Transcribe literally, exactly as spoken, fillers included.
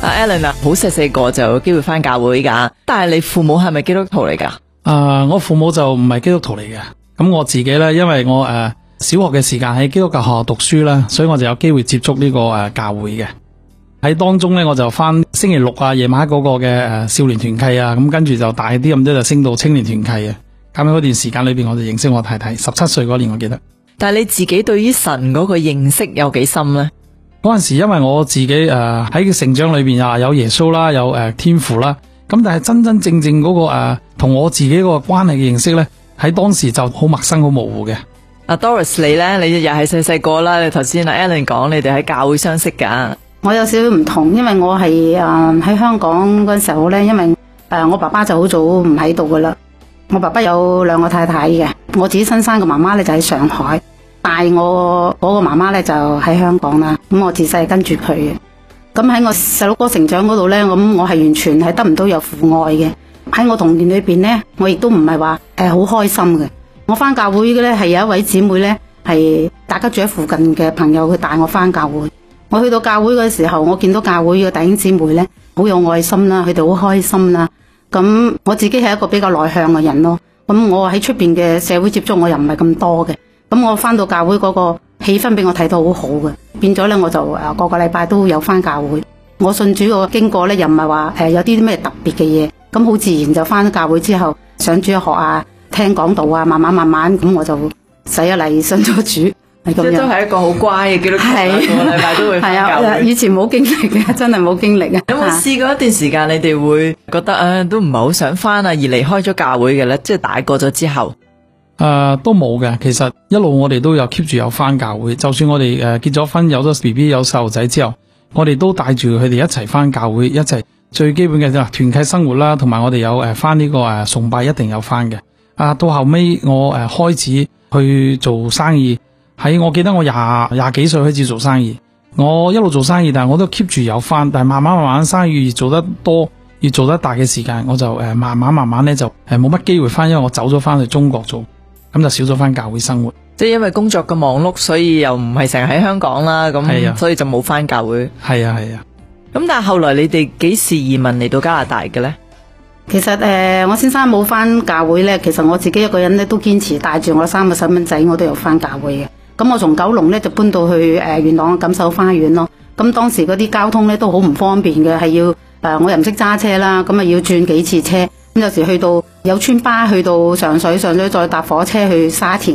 阿 Alan 啊，好細細個就有機會翻教會噶，但係你父母係咪基督徒嚟噶？ 誒、呃，我父母就唔係基督徒嚟嘅。咁我自己咧，因為我誒、呃、小學嘅時間喺基督教學校讀書啦，所以我就有機會接觸呢個誒教會嘅。喺當中咧，我就翻星期六啊夜晚嗰個嘅誒少年團契啊，咁跟住就大啲咁多就升到青年團契啊。咁喺嗰段時間裏邊，我就認識我太太。十七歲嗰年我記得。但係你自己對於神嗰個認識有幾深咧？嗰陣時因為我自己誒喺個成長裏邊啊有耶穌啦，有誒、呃、天父啦，咁但係真真正正嗰、那個誒同、呃、我自己個關係嘅認識咧，喺當時就好陌生好模糊嘅。 阿 Doris 你咧，你又係細細個啦，你頭先阿 Alan 講你哋喺教會相識噶。 我有少少唔同，因為我係誒喺香港嗰陣時候咧，因為誒、呃、我爸爸就好早唔喺度噶啦。我爸爸有兩個太太嘅，我自己親生嘅媽媽咧就喺上海。帶我嗰個媽媽咧就喺香港啦，咁我自細跟住佢嘅。咁喺我細佬哥成長嗰度咧，咁我係完全係得唔到有父愛嘅。喺我童年裏邊咧，我亦都唔係話誒好開心嘅。我翻教會嘅咧係有一位姊妹咧，係大家住喺附近嘅朋友，佢帶我翻教會。我去到教會嗰時候，我見到教會嘅弟兄姊妹咧好有愛心啦，佢哋好開心啦。咁我自己係一個比較內向嘅人咯，咁我喺出邊嘅社會接觸我又唔係咁多嘅。咁我翻到教會嗰個氣氛俾我睇到好好嘅，變咗咧我就誒個個禮拜都有翻教會。我信主個經過咧又唔係話誒有啲咩特別嘅嘢，咁好自然就翻咗教會之後上主日學啊、聽講道啊，慢慢慢慢咁我就洗咗禮信咗主，係咁樣。即係都係一個好乖嘅基督徒，個禮拜都會翻教會。係啊，以前冇經歷嘅，真係冇經歷啊。有冇試過一段時間你哋會覺得誒都唔係好想翻啊，而離開咗教會嘅咧？即係大個咗之後。 誒、呃，都冇嘅。其實一路我哋都有 keep 住有翻教會，就算我哋誒、呃、結咗婚，有咗 B B 有細路仔之後，我哋都帶住佢哋一齊翻教會，一齊最基本嘅團契生活啦，同埋我哋有誒翻呢個誒、呃、崇拜一定有翻嘅。啊，到後尾我誒、呃、開始去做生意，喺我記得我廿廿幾歲開始做生意，我一路做生意，但係我都 keep 住有翻，但係慢慢慢慢生意越做得多，越做得大嘅時間，我就誒、呃、慢慢慢慢咧就誒冇乜機會翻，因為我走咗翻去中國做。咁就少咗翻教會生活， 即係因為工作嘅忙碌，所以又唔係成日喺香港啦，咁所以就冇翻教會。 係啊係啊。 咁但係後來你哋幾時移民嚟到加拿大嘅咧？ 其實誒、呃，我先生冇翻教會咧，其實我自己一個人咧都堅持帶住我三個細蚊仔，我都有翻教會嘅。咁我從九龍咧就搬到去誒、呃、元朗嘅錦繡花園咯。咁當時嗰啲交通咧都好唔方便嘅，係要誒、呃、我又唔識揸車啦，咁啊要轉幾次車。咁有時去到有村巴去到上水，上水再搭火車去沙田，